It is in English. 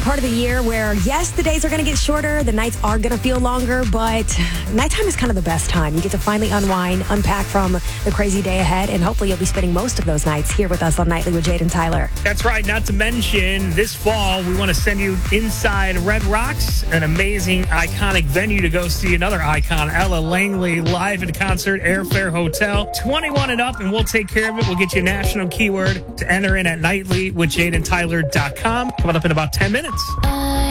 part of the year where, yes, the days are going to get shorter, the nights are going to feel longer, but nighttime is kind of the best time. You get to finally unwind, unpack from the crazy day ahead, and hopefully you'll be spending most of those nights here with us on Nightly with Jade and Tyler. That's right. Not to mention, this fall, we want to send you inside Red Rocks, an amazing, iconic venue to go see another icon, Ella Langley, live in concert, Airfare Hotel. 21 and up, and we'll take care of it. We'll get you a national keyword to enter in at nightlywithjadeandtyler.com. Coming up in about 10 minutes.